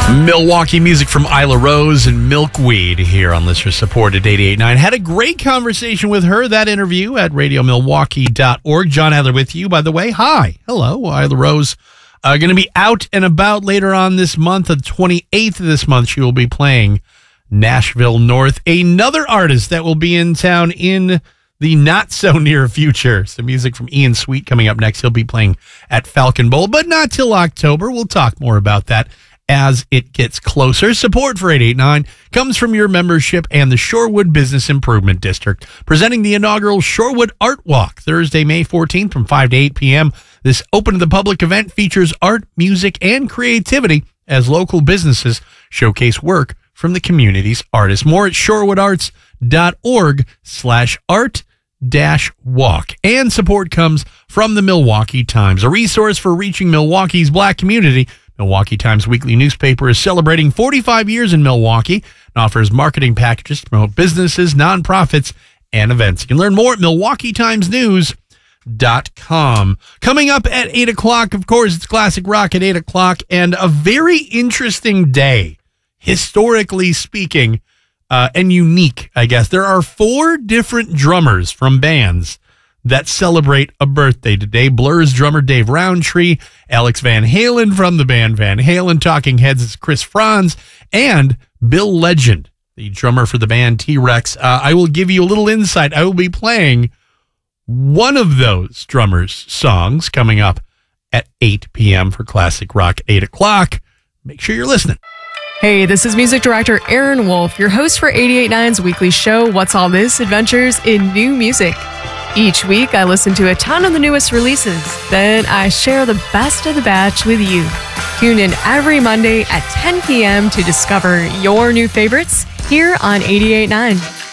Milwaukee music from Isla Rose and Milkweed here on listener supported 88.9. Had a great conversation with her. That interview at radiomilwaukee.org. John Adler with you, by the way. Hi. Hello. Isla Rose going to be out and about later on this month. The 28th of this month, she will be playing Nashville North. Another artist that will be in town in the not so near future. Some music from Ian Sweet coming up next. He'll be playing at Falcon Bowl, but not till October. We'll talk more about that as it gets closer. Support for 889 comes from your membership and the Shorewood Business Improvement District, presenting the inaugural Shorewood Art Walk Thursday, May 14th from 5 to 8 p.m. This open to the public event features art, music, and creativity as local businesses showcase work from the community's artists. More at shorewoodArts.org/art-walk. And support comes from the Milwaukee Times, a resource for reaching Milwaukee's Black community. Milwaukee Times weekly newspaper is celebrating 45 years in Milwaukee and offers marketing packages to promote businesses, nonprofits, and events. You can learn more at MilwaukeeTimesNews.com. Coming up at 8 o'clock, of course, it's Classic Rock at 8 o'clock, and a very interesting day, historically speaking, and unique, I guess. There are 4 different drummers from bands that celebrate a birthday today. Blur's drummer Dave Roundtree, Alex Van Halen from the band Van Halen, Talking Heads is Chris Franz, and Bill Legend, the drummer for the band T-Rex. I will give you a little insight. I will be playing one of those drummers' songs coming up at 8 p.m. for Classic Rock, 8 o'clock. Make sure you're listening. Hey, this is music director Aaron Wolf, your host for 88.9's weekly show, What's All This? Adventures in New Music. Each week, I listen to a ton of the newest releases. Then I share the best of the batch with you. Tune in every Monday at 10 p.m. to discover your new favorites here on 88.9.